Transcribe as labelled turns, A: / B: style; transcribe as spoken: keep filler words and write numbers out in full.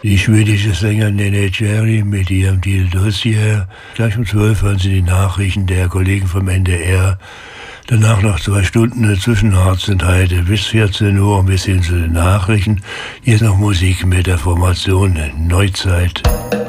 A: Die schwedische Sängerin Neneh Cherry mit ihrem Titel Dossier. Gleich um zwölf hören Sie die Nachrichten der Kollegen vom N D R. Danach noch zwei Stunden Zwischenhartzenheit bis vierzehn Uhr und bis hin zu den Nachrichten. Hier ist noch Musik mit der Formation Neuzeit.